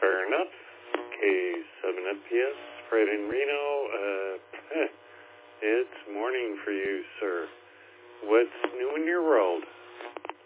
Fair enough. K7FPS, Fred in Reno. It's morning for you, sir.